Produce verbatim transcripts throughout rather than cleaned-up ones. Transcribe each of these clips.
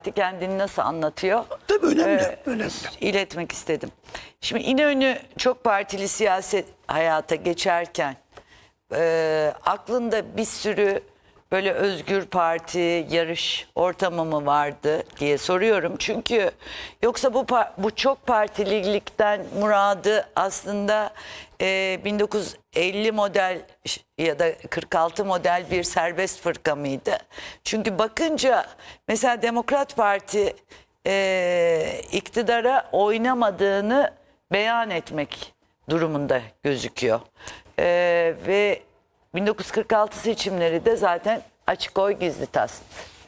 kendini nasıl anlatıyor? Tabii önemli, Ee, önemli. iletmek istedim. Şimdi İnönü çok partili siyaset hayata geçerken e, aklında bir sürü böyle özgür parti yarış ortamı mı vardı diye soruyorum. Çünkü yoksa bu bu çok partililikten muradı aslında e, bin dokuz yüz elli model ya da kırk altı model bir serbest fırka mıydı? Çünkü bakınca mesela Demokrat Parti e, iktidara oynamadığını beyan etmek durumunda gözüküyor. E, ve bin dokuz yüz kırk altı seçimleri de zaten açık oy gizli tasdik.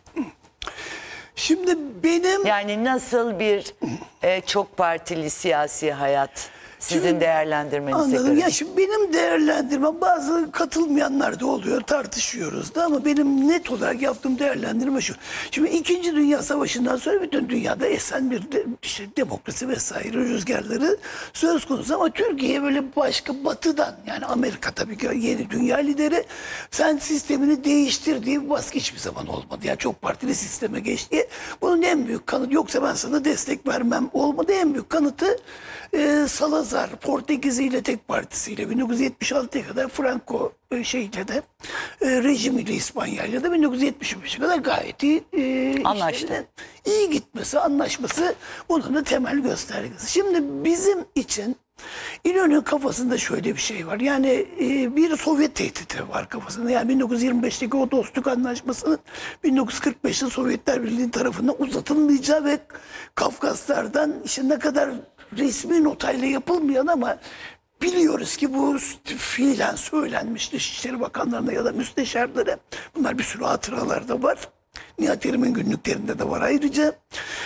Şimdi benim... Yani nasıl bir e, çok partili siyasi hayat sizin Şimdi, değerlendirmenize anladım. göre? Ya şimdi benim değerlendirmem, bazı katılmayanlar da oluyor, tartışıyoruz da, ama benim net olarak yaptığım değerlendirme şu. Şimdi İkinci Dünya Savaşı'ndan sonra bütün dünyada esen bir de, işte demokrasi vesaire rüzgarları söz konusu, ama Türkiye böyle başka batıdan, yani Amerika tabii ki yeni dünya lideri, sen sistemini değiştir diye bir baskı hiçbir zaman olmadı. Yani çok partili sisteme geçti. Bunun en büyük kanıtı, yoksa ben sana destek vermem olmadı. En büyük kanıtı e, Salazar, Portekiz ile tek partisiyle bin dokuz yüz yetmiş altıya kadar, Franco e, şeyle de e, rejimiyle İspanya'yla da bin dokuz yüz yetmiş beşe kadar gayet iyi e, Anlaştı. işlerinin iyi gitmesi, anlaşması bunun da temel göstergesi. Şimdi bizim için İnönü'nün kafasında şöyle bir şey var. Yani e, bir Sovyet tehdidi var kafasında. Yani bin dokuz yüz yirmi beşteki o dostluk anlaşmasının bin dokuz yüz kırk beşte Sovyetler Birliği tarafından uzatılmayacağı ve Kafkaslardan işte ne kadar resmi notayla yapılmayan ama biliyoruz ki bu fiilen söylenmiş Dışişleri Bakanlarına ya da müsteşarlara. Bunlar bir sürü hatıralarda var. Nihat Erim'in günlüklerinde de var ayrıca.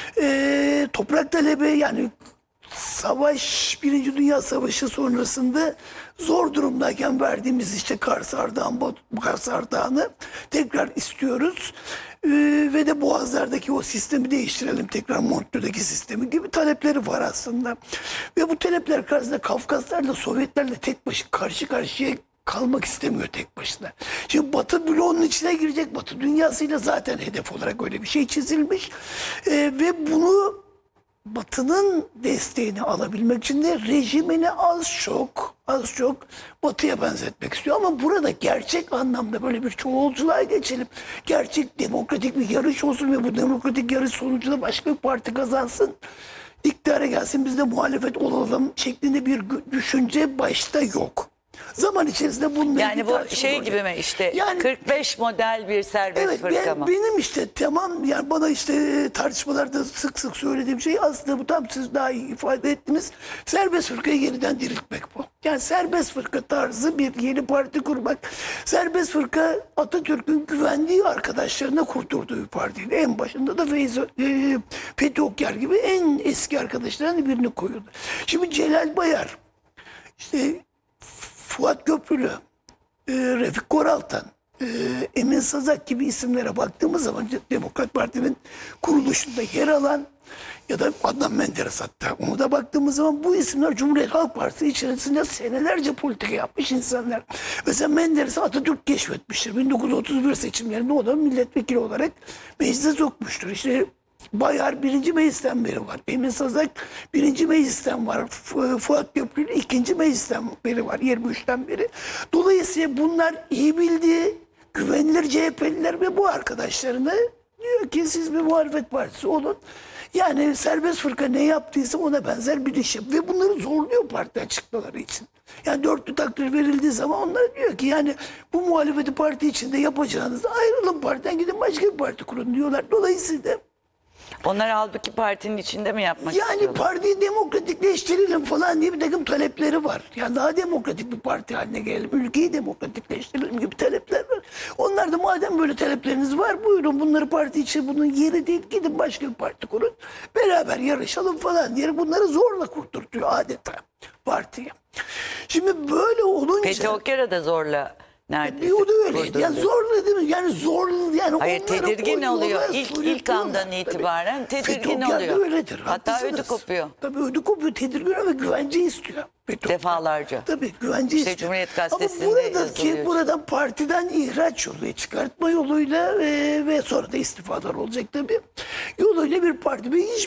E, toprak talebi, yani savaş, Birinci Dünya Savaşı sonrasında zor durumdayken verdiğimiz işte Kars Ardahan, Kars Ardahan'ı tekrar istiyoruz. Ee, ve de Boğazlar'daki o sistemi değiştirelim, tekrar Montreux'deki sistemi gibi talepleri var aslında. Ve bu talepler karşısında Kafkaslarla Sovyetlerle tek başına karşı karşıya kalmak istemiyor tek başına. Şimdi Batı bloğunun içine girecek, Batı dünyasıyla zaten hedef olarak öyle bir şey çizilmiş. Ee, ve bunu Batı'nın desteğini alabilmek için de rejimini az çok az çok Batı'ya benzetmek istiyor. Ama burada gerçek anlamda böyle bir çoğulculuğa geçelim. Gerçek demokratik bir yarış olsun ve bu demokratik yarış sonucunda başka bir parti kazansın, iktidara gelsin, biz de muhalefet olalım şeklinde bir düşünce başta yok. Zaman içerisinde bununla Yani bu şey gibi mi işte yani, kırk beş model bir serbest evet, fırka ben, mı? benim işte tamam, yani bana işte tartışmalarda sık sık söylediğim şey aslında bu, tam siz daha iyi ifade ettiniz. Serbest fırkayı yeniden diriltmek bu. Yani serbest fırka tarzı bir yeni parti kurmak. Serbest fırka Atatürk'ün güvendiği arkadaşlarına kurdurduğu bir partiydi. En başında da Feyzo, e, Fethi Okyar gibi en eski arkadaşlarından birini koyuyordu. Şimdi Celal Bayar, işte Fuat Köprülü, e, Refik Koraltan, e, Emin Sazak gibi isimlere baktığımız zaman Demokrat Parti'nin kuruluşunda yer alan ya da Adnan Menderes, hatta onu da baktığımız zaman bu isimler Cumhuriyet Halk Partisi içerisinde senelerce politika yapmış insanlar. Mesela Menderes'i Atatürk keşfetmiştir. bin dokuz yüz otuz bir seçimlerinde o da milletvekili olarak meclise sokmuştur. İşte Bayar birinci meclisten beri var. Emin Sazak birinci meclisten var. Fuat Köprülü ikinci meclisten beri var. yirmi üçten beri. Dolayısıyla bunlar iyi bildiği güvenilir C H P'liler ve bu arkadaşlarına diyor ki siz bir muhalefet partisi olun. Yani serbest fırka ne yaptıysa ona benzer bir iş yap. Ve bunları zorluyor partiden çıkmaları için. Yani dörtlü takdir verildiği zaman onlar diyor ki yani bu muhalefeti parti içinde yapacağınız ayrılın partiden, gidin başka bir parti kurun diyorlar. Dolayısıyla Onlar halbuki partinin içinde mi yapmak yani istiyorlar? partiyi demokratikleştirelim falan diye bir takım talepleri var. Yani daha demokratik bir parti haline gelelim, ülkeyi demokratikleştirelim gibi talepler var. Onlar da madem böyle talepleriniz var, buyurun bunları parti için, bunun yeri değil, gidin başka bir parti kurun. Beraber yarışalım falan diye bunları zorla kurturtuyor adeta partiye. Şimdi böyle olunca... Fethi Okyar'a da zorla neredeyse. O da öyleydi. Yani kurdurdu. zorla değil mi? Yani zor yani Hayır, onları tedirgin o yola oluyor. İlk, ilk sürüklüyorlar. andan Tabii. itibaren tedirgin FETÖ'kar da oluyor. öyledir. Hatta haklısınız. ödü kopuyor. Tabii ödü kopuyor. Tedirgin oluyor ve güvence istiyor. FETÖ. Defalarca. Tabii güvence İşte istiyor. Cumhuriyet Gazetesi'nde Ama buradaki yazılıyor. buradan partiden ihraç yolu, çıkartma yoluyla e, ve sonra da istifalar olacak tabii. Yoluyla bir parti ve hiç